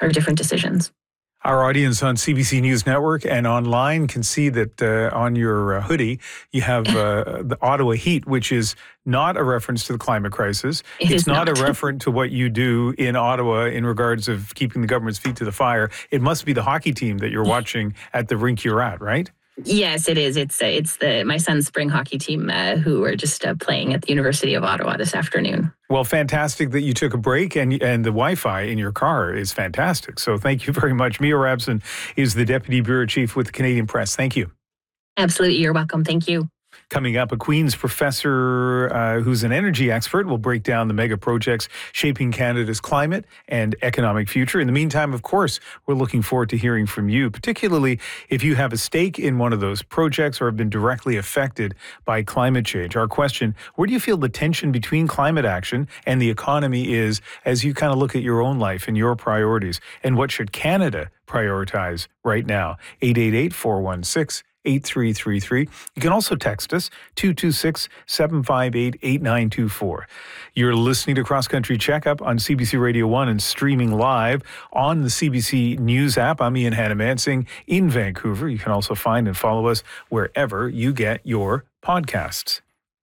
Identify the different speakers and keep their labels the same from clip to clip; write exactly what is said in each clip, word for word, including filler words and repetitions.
Speaker 1: or different decisions.
Speaker 2: Our audience on C B C News Network and online can see that uh, on your uh, hoodie, you have uh, the Ottawa Heat, which is not a reference to the climate crisis.
Speaker 1: It
Speaker 2: it's
Speaker 1: is
Speaker 2: not,
Speaker 1: not
Speaker 2: a reference to what you do in Ottawa in regards of keeping the government's feet to the fire. It must be the hockey team that you're watching at the rink you're at, right?
Speaker 1: Yes, it is. It's uh, it's the my son's spring hockey team uh, who are just uh, playing at the University of Ottawa this afternoon.
Speaker 2: Well, fantastic that you took a break, and and the Wi-Fi in your car is fantastic. So thank you very much. Mia Rabson is the Deputy Bureau Chief with the Canadian Press. Thank you.
Speaker 1: Absolutely. You're welcome. Thank you.
Speaker 2: Coming up, a Queen's professor uh, who's an energy expert will break down the mega projects shaping Canada's climate and economic future. In the meantime, of course, we're looking forward to hearing from you, particularly if you have a stake in one of those projects or have been directly affected by climate change. Our question, where do you feel the tension between climate action and the economy is as you kind of look at your own life and your priorities? And what should Canada prioritize right now? eight eight eight, four one six, eight three three three. You can also text us two two six, seven five eight, eight nine two four. You're listening to Cross Country Checkup on C B C Radio one and streaming live on the C B C News app. I'm Ian Hannah-Mansing in Vancouver. You can also find and follow us wherever you get your podcasts.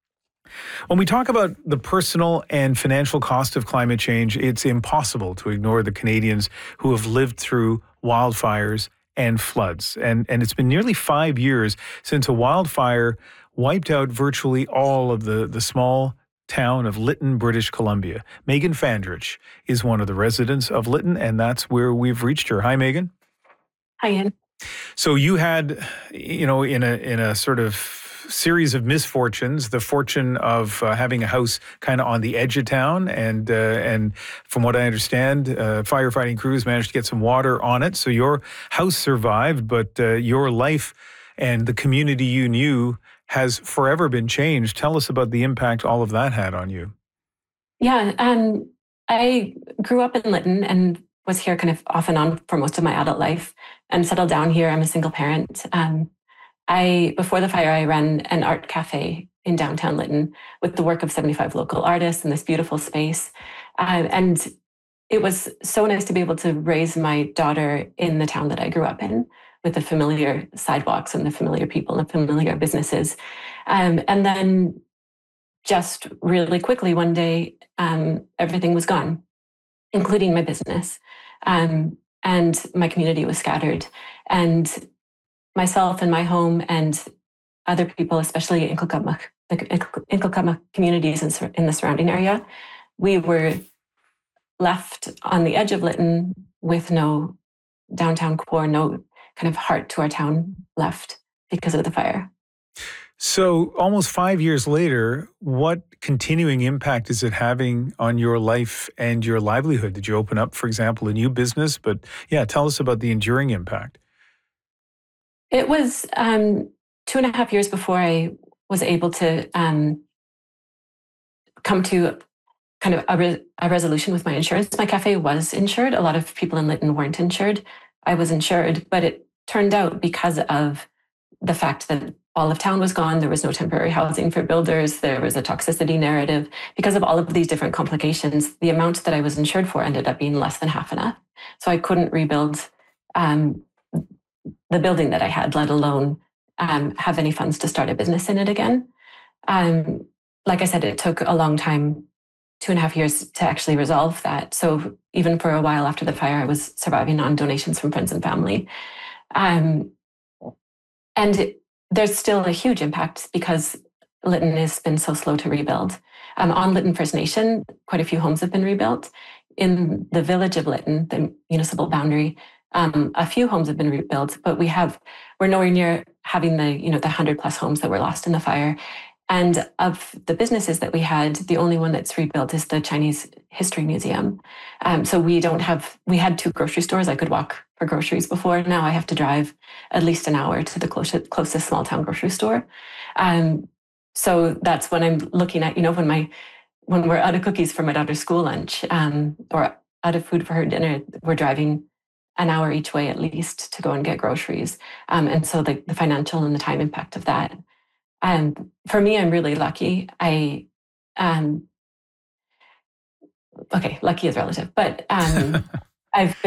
Speaker 2: When we talk about the personal and financial cost of climate change, it's impossible to ignore the Canadians who have lived through wildfires and floods. And, and it's been nearly five years since a wildfire wiped out virtually all of the, the small town of Lytton, British Columbia. Megan Fandrich is one of the residents of Lytton, and that's where we've reached her. Hi, Megan.
Speaker 3: Hi, Ian.
Speaker 2: So you had, you know, in a in a sort of series of misfortunes, the fortune of uh, having a house kind of on the edge of town, and uh, and from what I understand, uh, firefighting crews managed to get some water on it. So your house survived, but uh, your life and the community you knew has forever been changed. Tell us about the impact all of that had on you.
Speaker 3: Yeah, um, I grew up in Lytton and was here kind of off and on for most of my adult life and settled down here. I'm a single parent. Um, I, before the fire, I ran an art cafe in downtown Lytton with the work of seventy-five local artists in this beautiful space. Uh, and it was so nice to be able to raise my daughter in the town that I grew up in, with the familiar sidewalks and the familiar people and the familiar businesses. Um, and then just really quickly one day, um, everything was gone, including my business. Um, and my community was scattered. And myself and my home and other people, especially in Kilcummock, the Kilcummock communities in, in the surrounding area, we were left on the edge of Lytton with no downtown core, no kind of heart to our town left because of the fire.
Speaker 2: So almost five years later, what continuing impact is it having on your life and your livelihood? Did you open up, for example, a new business? But yeah, tell us about the enduring impact.
Speaker 3: It was um, two and a half years before I was able to um, come to kind of a, re- a resolution with my insurance. My cafe was insured. A lot of people in Lytton weren't insured. I was insured, but it turned out because of the fact that all of town was gone, there was no temporary housing for builders, there was a toxicity narrative. Because of all of these different complications, the amount that I was insured for ended up being less than half enough. So I couldn't rebuild um, the building that I had, let alone um, have any funds to start a business in it again. Um, like I said, it took a long time, two and a half years to actually resolve that. So even for a while after the fire, I was surviving on donations from friends and family. Um, and it, there's still a huge impact because Lytton has been so slow to rebuild. Um, on Lytton First Nation, quite a few homes have been rebuilt. In the village of Lytton, the municipal boundary, um, a few homes have been rebuilt, but we have, we're nowhere near having the, you know, the hundred plus homes that were lost in the fire. And of the businesses that we had, the only one that's rebuilt is the Chinese History Museum. Um, so we don't have, we had two grocery stores. I could walk for groceries before. Now I have to drive at least an hour to the closest, closest small town grocery store. Um, so that's when I'm looking at, you know, when my, when we're out of cookies for my daughter's school lunch um, or out of food for her dinner, we're driving an hour each way at least to go and get groceries. Um, and so the, the financial and the time impact of that. Um, for me, I'm really lucky. I, um, okay, lucky is relative, but um, I've been